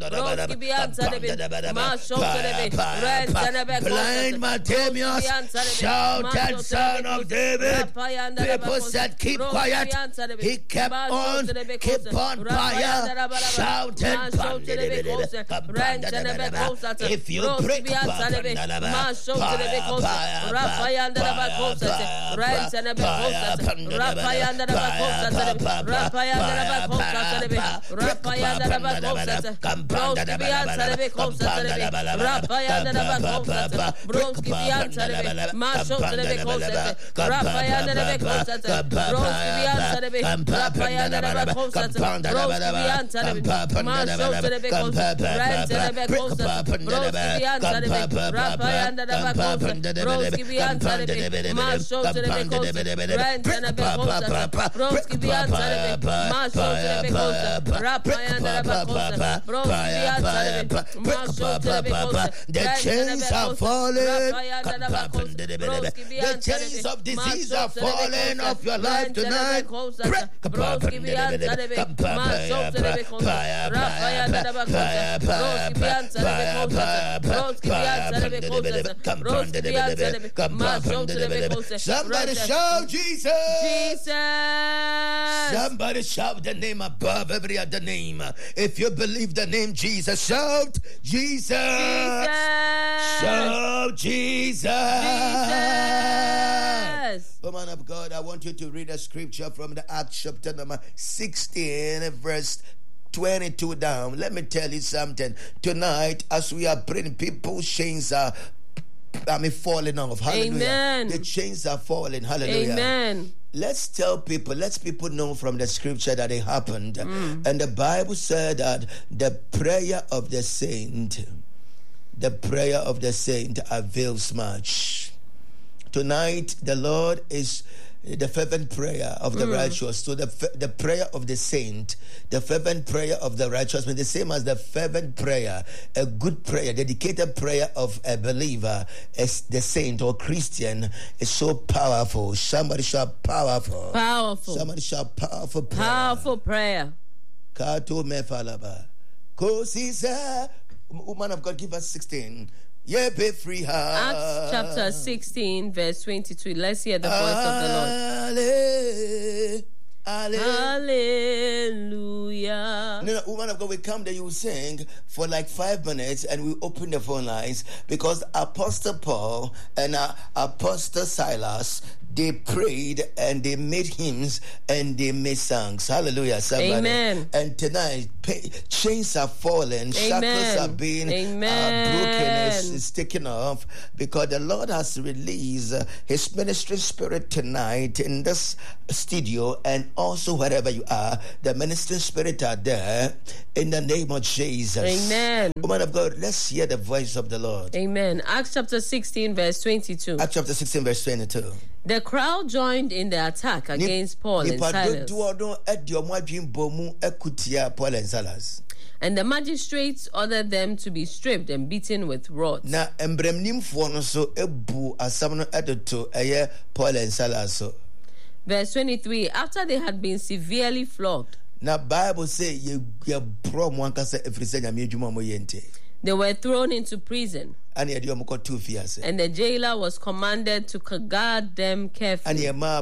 Blind Bartimaeus shouted, Son of David. People said, keep quiet. He kept on fire, shouting. If you break the chains are falling. The chains of disease are falling off your life tonight. Somebody shout Jesus. Jesus. Somebody shout the name above every other name. If you believe the name Jesus, shout Jesus. Jesus. Shout Jesus. Jesus. Oh, man of God, I want you to read a scripture from the Acts chapter number 16, verse 22 down. Let me tell you something. Tonight, as we are praying, people's chains are falling off. Hallelujah. Amen. The chains are falling. Hallelujah. Amen. Let's tell people, let people know from the scripture that it happened. And the Bible said that the prayer of the saint avails much. Tonight, the Lord is the fervent prayer of the righteous. So the prayer of the saint, the fervent prayer of the righteous, means the same as the fervent prayer, a good prayer, dedicated prayer of a believer, as the saint or Christian, is so powerful. Somebody shout powerful. Powerful. Somebody shout powerful prayer. Powerful prayer. Kato mefalaba. Kosisa. Woman of God, give us 16. Yeah, be free. Acts chapter 16, verse 22. Let's hear the voice of the Lord. Hallelujah. No, woman of God, we come there, you sing for like 5 minutes and we open the phone lines because Apostle Paul and Apostle Silas, they prayed and they made hymns and they made songs. Hallelujah. Somebody. Amen. And tonight, chains are falling, shackles are being broken, it's taken off because the Lord has released his ministry spirit tonight in this studio and also wherever you are. The ministry spirit are there in the name of Jesus. Amen. Woman of God, let's hear the voice of the Lord. Amen. Acts chapter 16, verse 22. Acts chapter 16, verse 22. The crowd joined in the attack against Paul and Silas. And the magistrates ordered them to be stripped and beaten with rods. Verse 23, after they had been severely flogged, they were thrown into prison. And the jailer was commanded to guard them carefully.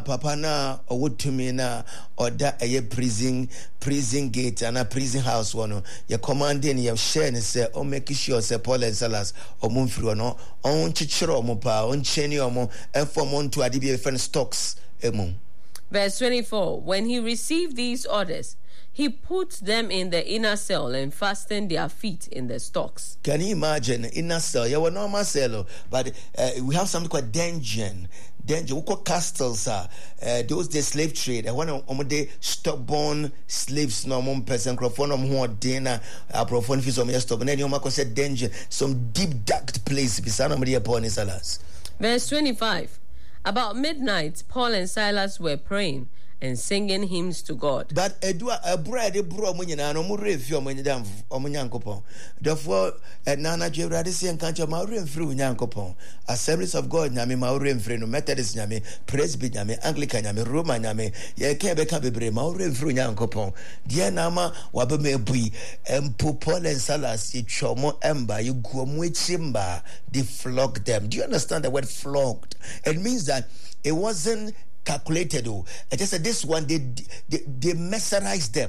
Prison gate and a prison house one. You're commanding your share and say, oh, make sure say Paul and Silas or Mumfruano on Chichero Mopa on Cheniomo and for Montu Adibi different stocks. Verse 24, when he received these orders, he put them in the inner cell and fastened their feet in the stocks. Can you imagine? Inner cell, you were normal cell, but we have something called dungeon. We call castles. Those the slave trade. One of the stubborn slaves, no one person, microphone, who are dinner, microphone, fees on your stop, and then you might say dungeon, some deep dark place beside nobody upon his alas. Verse 25. About midnight, Paul and Silas were praying, and singing hymns to God. But a bread, a bro, Munina, no more review, Munyankopon. Therefore, at Nana Jeradisi and Kancha Maurin through Nyankopon. Assemblies of God, Nami Maurin Freno, Methodist Nami, Presby Nami, Anglican Nami, Roman Nami, Yakebe Cabibre, Maurin through Nyankopon. Dear Nama, Wabame Bui, and Pupol and Salas, Chomo Emba, you Guamwichimba, they flogged them. Do you understand the word flogged? It means that it wasn't calculated. I just said this one, they mesmerized them.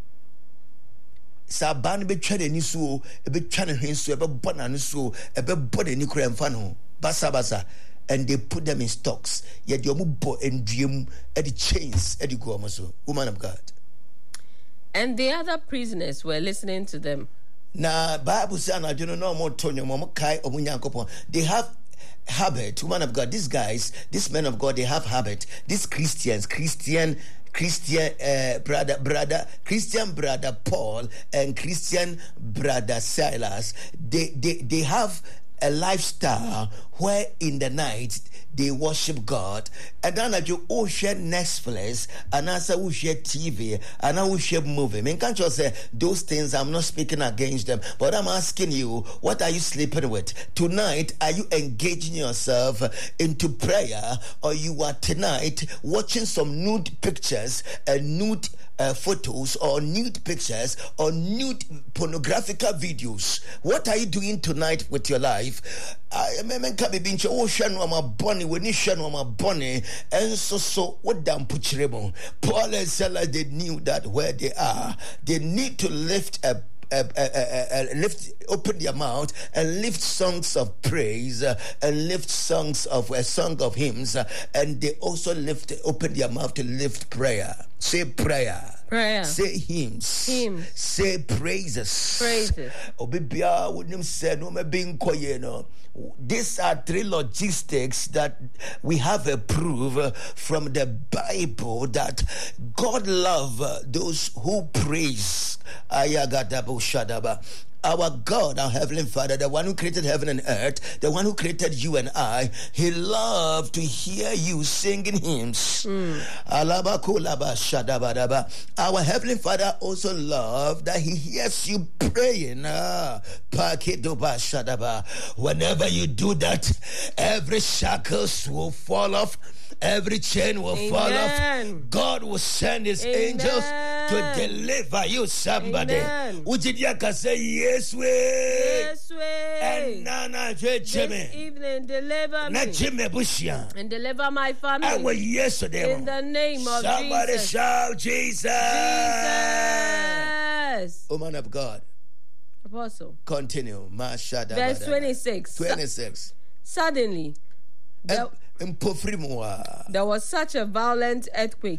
Saban be trying to so a bit trying to so a bit bonnet so a bit body ni fano basa and they put them in stocks. Yet your mubo and dream at the chains at the gomaso, woman of God. And the other prisoners were listening to them. Now Bible says I don't know more Tonyo Momokai or Munyankopon. They have habit, woman of God, these guys, these men of God, they have habit. These Christian brother Paul and Christian brother Silas, they have a lifestyle where in the night they worship God, and then you share Netflix, and also we share TV, and now we share movie. I mean, can't you say those things? I'm not speaking against them, but I'm asking you, what are you sleeping with tonight? Are you engaging yourself into prayer, or you are tonight watching some nude pictures and nude photos or nude pictures or nude pornographic videos? What are you doing tonight with your life? And so what damn puchiremo? Paul and Silas, they knew that where they are, they need to lift open their mouth and lift songs of praise and lift songs of a song of hymns, and they also open their mouth to lift prayer. Say prayer. Say hymns. Say praises. Obibia wouldn't say no me being koyeno. These are three logistics that we have a proof from the Bible that God loves those who praise. Ayagadabu Shadaba. Our God, our Heavenly Father, the one who created heaven and earth, the one who created you and I, He loved to hear you singing hymns. Our Heavenly Father also loved that He hears you praying. Whenever you do that, every shackles will fall off. Every chain will fall off. God will send His angels to deliver you, somebody. Ujidiaka say yes way. Yes way. And Nana This evening deliver me and deliver my family. I will yesterday. In the name of somebody Jesus. shout Jesus. Jesus. Oh man of God. Apostle. Continue. Verse 26. Suddenly there was such a violent earthquake.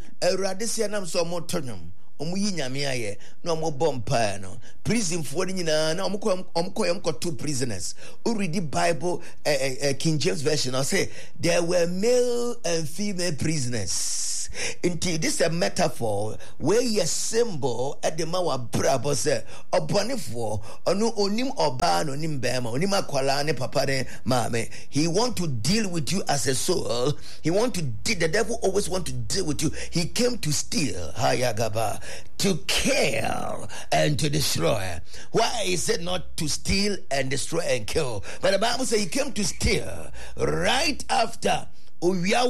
Prison for two prisoners. Who read the Bible, King James Version, I'll say there were male and female prisoners. Until this is a metaphor where you symbol at the mawa brabo say obonifo onu onim oba no nim bema onim akwala ne papa ne mame. He want to deal with you as a soul. He want to deal. The devil always want to deal with you. He came to steal, hayagaba, to kill and to destroy. Why is it not to steal and destroy and kill? But the Bible says he came to steal right after he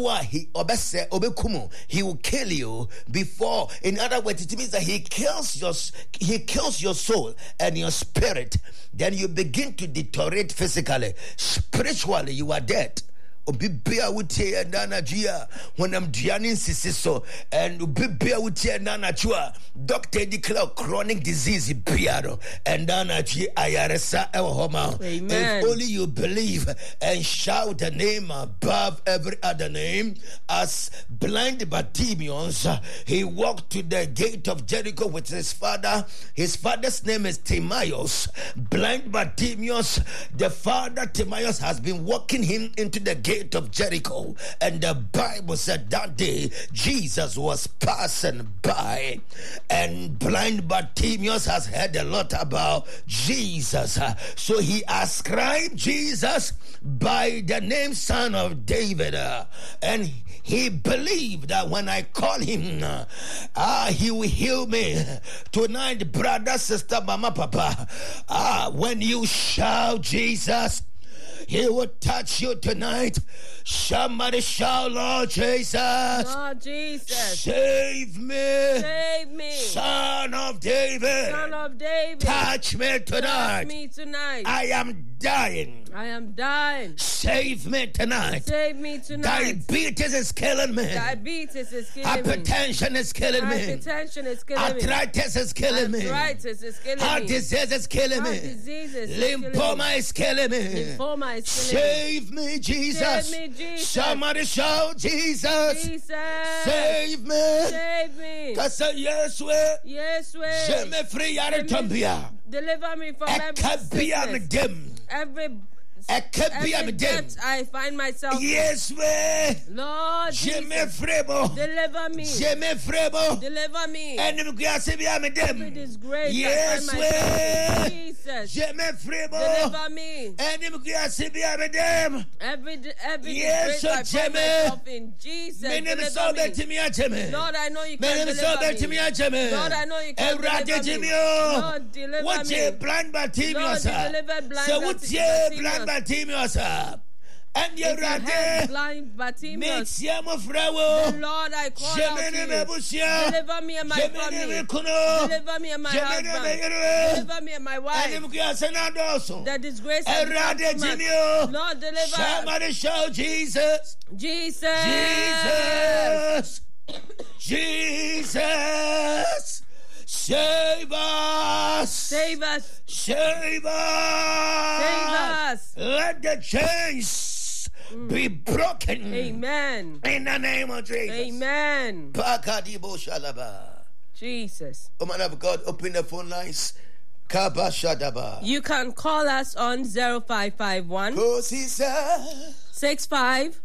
will kill you before. In other words, it means that he kills your soul and your spirit. Then you begin to deteriorate physically. Spiritually, you are dead. Obibia wutie nana jia when I'm dianin sisiso and obibia wutie nana chua doctor declare chronic disease piano and nana ji ayaresa homa. If only you believe and shout the name above every other name. As blind Bartimaeus, he walked to the gate of Jericho with his father. His father's name is Timaeus. Blind Bartimaeus, the father Timaeus has been walking him into the gate of Jericho, and the Bible said that day Jesus was passing by, and blind Bartimaeus has heard a lot about Jesus, so he ascribed Jesus by the name Son of David, and He believed that when I call him, he will heal me. Tonight, brother, sister, mama, papa, when you shout Jesus, he will touch you tonight. Somebody shout, Lord Jesus. Lord Jesus. Save me. Save me. Son of David. Son of David. Touch me tonight. Touch me tonight. I am dying. I am dying. Save me tonight. Save me tonight. Diabetes is killing me. Diabetes is killing me. Hypertension is killing me. Hypertension is killing me. Arthritis is killing me. Arthritis is killing me. Heart disease is killing me. Heart disease is Lymphoma is killing me. Lymphoma is killing me. Save me, Jesus. Save me, Jesus. Somebody shout, Jesus. Jesus. Save me. Save me. Kasa Yeswe. Yeswe. Je me free Yaretambia. Deliver me from every sickness. Every debt I find myself yes, in. Lord Jesus, deliver me. Deliver me. Every disgrace yes, I find myself in. Jesus, deliver me. Every disgrace I find myself in. Jesus, deliver me. Lord, I know you can deliver me. Lord, I know you can deliver me. Lord, deliver me. What you blind Bartimaeus? Lord, deliver blind Bartimaeus. And you're blind Bartimaeus. The Lord, I call out to you. Deliver me and my family. Deliver me and my husband. Deliver me and my wife. The disgrace of the Lord, deliver. Somebody shout Jesus. Jesus. Jesus. Jesus. Save us! Save us! Save us! Save us! Let the chains be broken. Amen. In the name of Jesus. Amen. Jesus. Oh man of God, open the phone lines. You can call us on 0551 65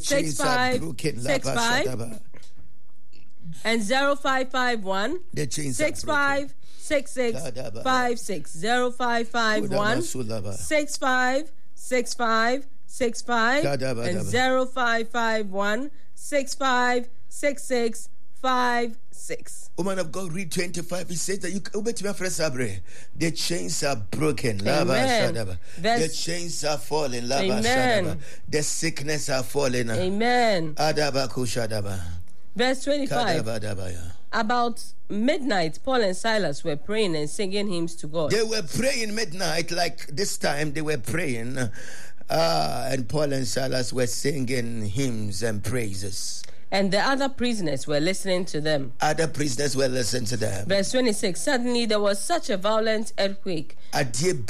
65 and 0551 65 66 56 0551 65 65 65 and 0551 65 66 56. Woman of God, read 25. It says that the chains are broken. The chains are falling. Amen. The sickness are falling. Amen. Verse 25. About midnight, Paul and Silas were praying and singing hymns to God. They were praying midnight, like this time they were praying. And Paul and Silas were singing hymns and praises. And the other prisoners were listening to them. Verse 26. Suddenly there was such a violent earthquake. Amen.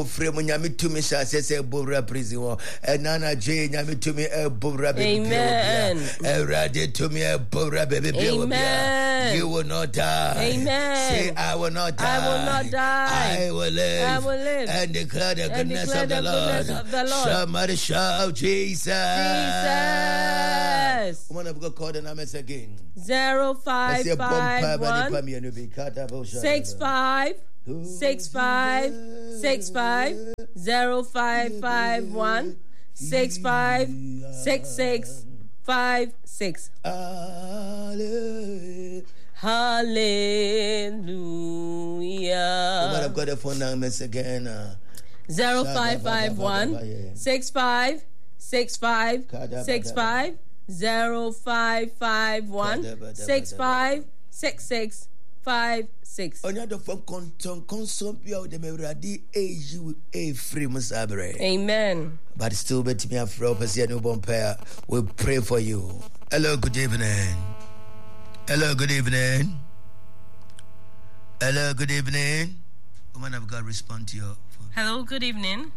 Amen. You will not die. Amen. Say, I will not die. I will not die. I will live. I will live. And declare the goodness of the Lord. Somebody shout, Jesus. Jesus. Woman of God, call the numbers again. 0551 65 65 65 0551 65 66 56. Hallelujah. Woman of God, the phone numbers again. 0551 65 65 65 0551 65 66 56. Amen. But still, bet me we'll pray for you. Hello, good evening. Hello, good evening. Hello, good evening. Woman of God, respond to your phone. Hello, good evening.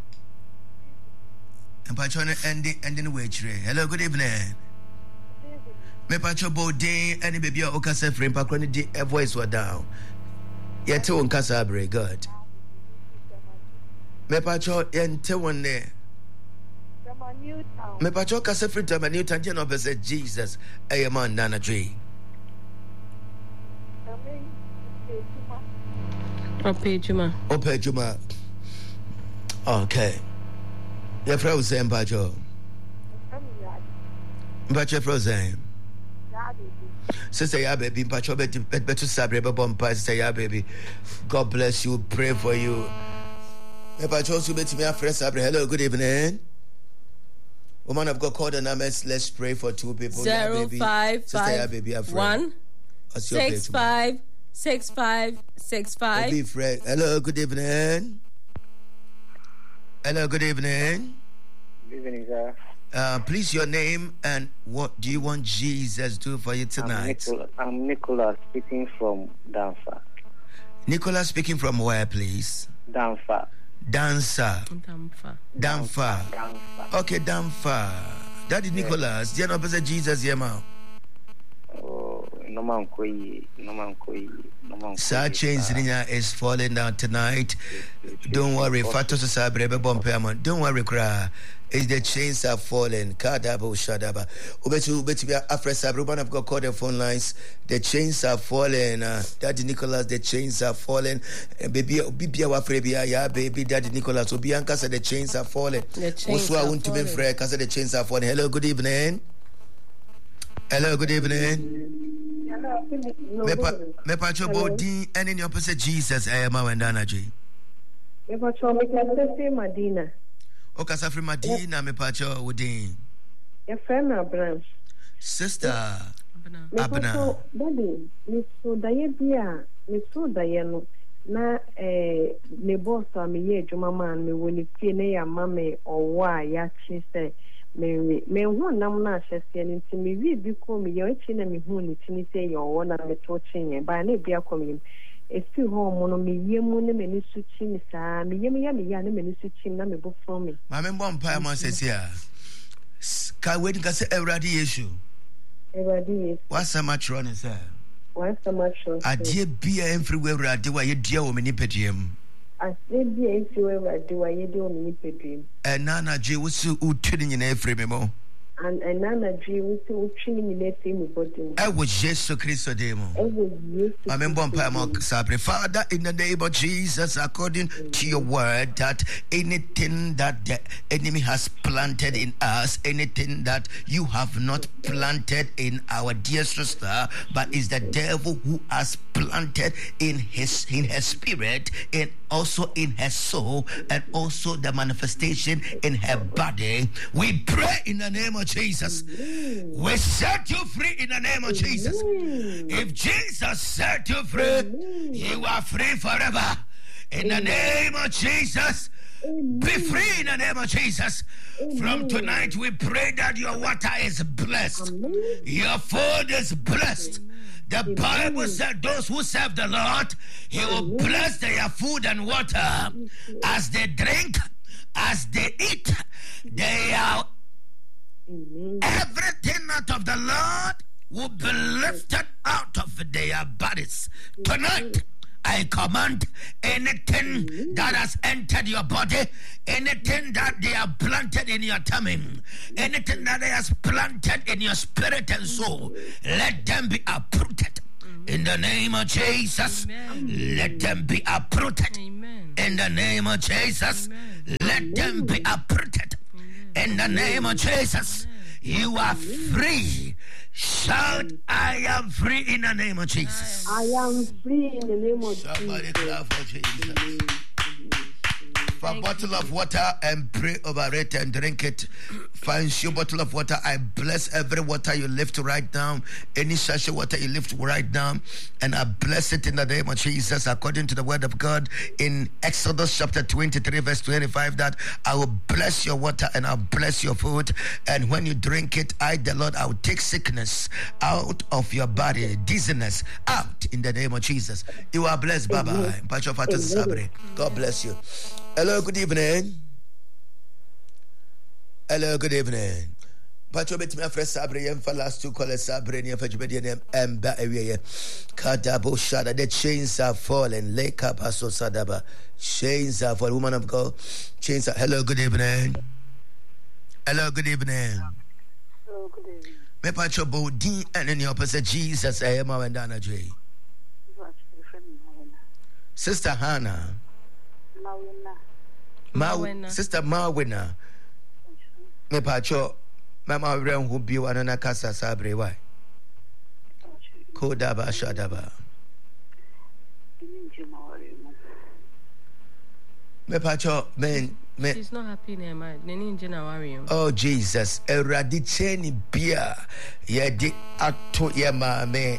Hello, good evening. Me pacho bodin any baby o kasa frame pa kroni di voice wa down. Yete won kasa bre God. Me pacho yente won ne. Me pacho kasa free to New Town no be say Jesus e man nana tree. Ope Juma. Okay. Your frozen pacho. But your frozen. Sister Ya Baby, better Sabre Bompa, Sister Ya Baby. God bless you, pray for you. Hello, good evening. Woman of God, call the numbers. Let's pray for two people. 0551 656565. Hello, good evening. Hello, good evening. Good evening, sir. Please, your name and what do you want Jesus to do for you tonight? I'm Nicholas speaking from Danfa. Nicholas speaking from where, please? Danfa. Danfa. Okay, Danfa. That is Nicholas. Do you know Jesus here, ma? Oh, no man koi. Sir Chains is falling down tonight. Don't worry, don't worry, cry. The chains are falling. Kadabo Shadaba. After Sabruban have got call the phone lines. The chains are falling. Daddy Nicholas, the chains are falling. Baby, baby, Daddy Nicholas. Bianca said the chains are falling. Also, I want to be free because the chains are falling. Hello, good evening. Hello, good evening. Me pacho body and in your opposite Jesus. I am Wendana G. Me pacho me kase Madina. O kasa from Madina me pacho Udin. Your friend Abraham. Sister Abna. Daddy, me so dayebia, me so dayeno. Na me boss me ye juma man me woni tie ne ya mame owa ya chi say me hu nam na hyese ne nti me wi bi ko me ye chi na me hu ni tini say ye owo na me to chenye ba na bia ko me esi ho mo no me yemu ne me ni su chi ni sa me yemu ya me ya ne me ni su chi na me bo from me ma me mbom pa mo sesia ka we ka se Ewradi Yesu what's so much wrong sir what's so much wrong adie bia everywhere Ewradi wa ye dia wo me ni pediem adie bia everywhere Ewradi wa ye dia wo me ni pediem nana je wo su utwini nyina efre me mo and nana je wo su utwini nyina efre me body I was Jesus Christ demo I remember Father, in the name of Jesus, according to your word, that anything that the enemy has planted in us, anything that you have not planted in our dear sister, but is the devil who has planted in her spirit, and also in her soul, and also the manifestation in her body, we pray in the name of Jesus. We set you free in the name of Jesus. If Jesus set you free, you are free forever. In the name of Jesus, be free in the name of Jesus. From tonight, we pray that your water is blessed. Your food is blessed. The Bible said those who serve the Lord, He will bless their food and water. As they drink, as they eat, they are everything out of the Lord will be lifted out of their bodies. Tonight, I command anything that has entered your body, anything that they have planted in your tummy, anything that they has planted in your spirit and soul, let them be uprooted. In the name of Jesus, let them be uprooted. In the name of Jesus, let them be uprooted. In the name of Jesus, you are free. Shout, I am free in the name of Jesus. I am free in the name of Somebody clap for Jesus. For a bottle of water and pray over it and drink it. Find your bottle of water. I bless every water you lift right now. Any sachet water you lift right now. And I bless it in the name of Jesus according to the word of God in Exodus chapter 23 verse 25 that I will bless your water and I'll bless your food. And when you drink it, I, the Lord, I will take sickness out of your body, dizziness out in the name of Jesus. You are blessed. Bye-bye. God bless you. Hello, good evening. Hello, good evening. Pacho bet me fresh sabre yem for last two callers sabre ni for jubedi name emba area kadabo shada. The chains are falling. Leka paso sadaba. Chains are falling. Woman of God, chains are. Hello, good evening. Hello, good evening. Hello, good evening. Me pacho bodi and in the opposite Jesus I am Wendana J. Sister Hannah. Sister Mawina. Me pacho mama wren who be one na kasa sabre why? Kodaba Shadaba. Me pacho men. She's not happy in her mind. Oh Jesus, eradicheni bia ye di ato ye mame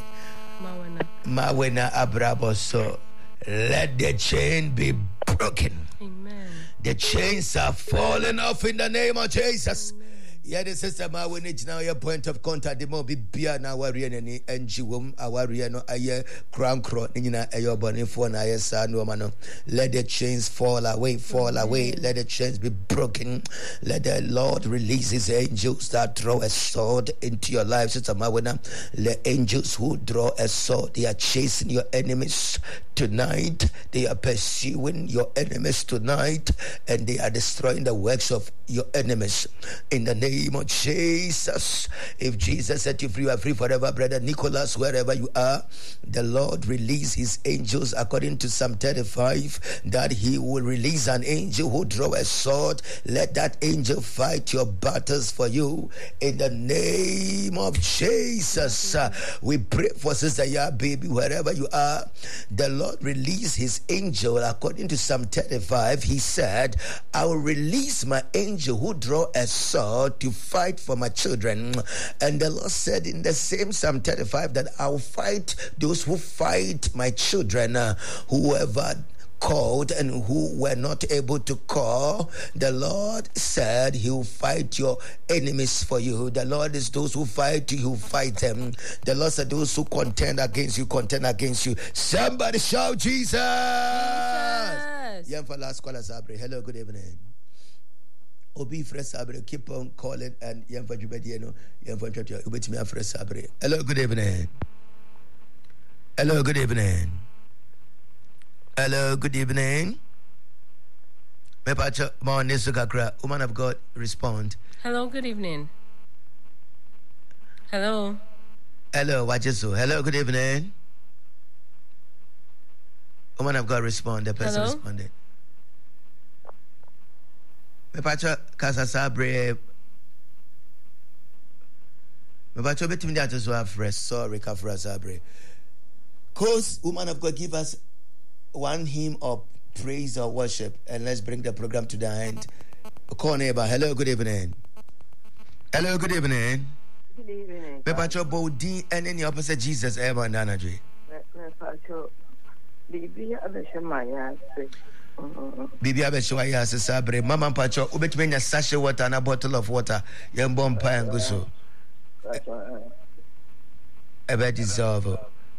mawena abraboso. Let the chain be broken. Amen. The chains are falling off in the name of Jesus. Yeah, the sister ma when it's now your point of contact. The more be beer now warrior any NG warrior no aye crown nina ayo boni for na aye sa no mano. Let the chains fall away. Let the chains be broken. Let the Lord release his angels that throw a sword into your life, sister ma when the angels who draw a sword, they are chasing your enemies tonight. They are pursuing your enemies tonight, and they are destroying the works of your enemies in the name of Jesus. If Jesus set you free, you are free forever. Brother Nicholas, wherever you are, the Lord release his angels according to Psalm 35, that he will release an angel who draw a sword. Let that angel fight your battles for you in the name of Jesus. We pray for Sister Ya baby, wherever you are. The Lord release his angel according to Psalm 35. He said, I will release my angel who draw a sword to fight for my children. And the Lord said in the same Psalm 35 that I will fight those who fight my children, whoever called and who were not able to call. The Lord said he will fight your enemies for you. The Lord is those who fight you, you fight them. The Lord said those who contend against you, contend against you. Somebody shout Jesus! Jesus. For last caller, Sabre. Hello, good evening. Obi Fresh Sabre, keep on calling and for Jubediano, for Ubetimi Fresh Sabre. Hello, good evening. Hello, good evening. Hello, good evening. Woman of God, respond. Hello, good evening. Hello. Hello, Wajesu. Hello, good evening. Woman of God, respond. The person responded. Mepacha Casa Sabre. Mepacha betimi that is so fresh. Sorry, Kafra Sabre. Cause woman of God, give us one hymn of praise or worship, and let's bring the program to the end. Call neighbor. Hello, good evening. Hello, good evening. Good evening. Mepacho Bodi and any opposite Jesus ever Nanaji. Mepacho Bibi Abeshamaya. Bibi Abeshwaya Sabre. Mama Pacho, Ubetmenia sachet water and a bottle of water. Young bomb pie and guso. Ebe dissolve.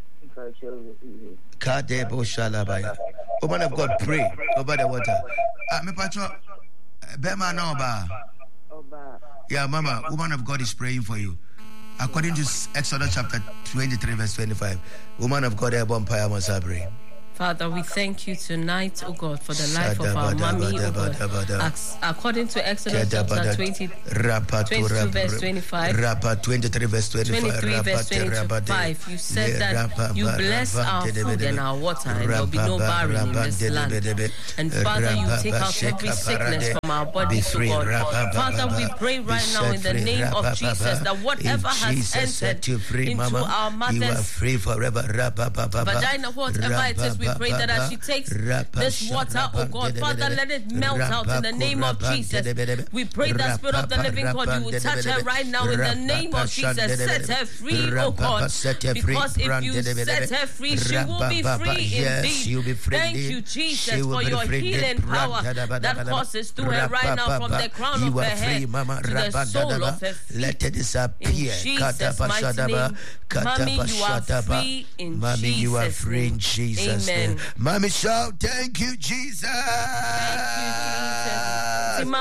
Kadebo Shalabaya. Woman of God, pray over the water. Me Pacho Bema Noba. Yeah, Mama, woman of God is praying for you. According to Exodus chapter 23, verse 25. Woman of God, Ebon Paya Mosabre. Father, we thank you tonight, oh God, for the life of our mommy, oh God. According to Exodus chapter 22, verse 25, 23, verse 25, you said that you bless our food and our water, and there will be no barren in this land. And Father, you take out every sickness from our bodies, oh God. Father, we pray right now in the name of Jesus that whatever has entered into our mother's vagina, whatever it is, we pray that as she takes this water, oh God, Father, let it melt out in the name of Jesus. We pray that Spirit of the living God, you will touch her right now in the name of Jesus. Set her free, oh God, because if you set her free, she will be free indeed. Thank you, Jesus, for your healing power that courses through her right now from the crown of her head to the sole of her feet. Let it disappear. In Jesus' mighty name, Mommy, you are free in Mommy, you are free in Jesus' Jesus' name. name. Mommy, shout, thank you, Jesus. Thank you,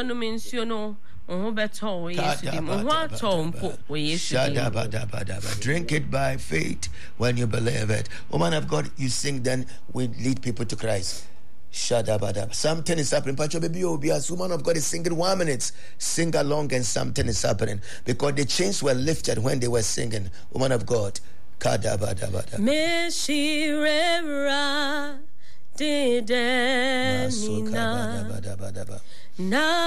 Jesus. Drink it by faith when you believe it. Woman of God, you sing, then we lead people to Christ. Something is happening. Pacho baby, as woman of God is singing 1 minute. Sing along and something is happening. Because the chains were lifted when they were singing. Woman of God. Meshirera didn't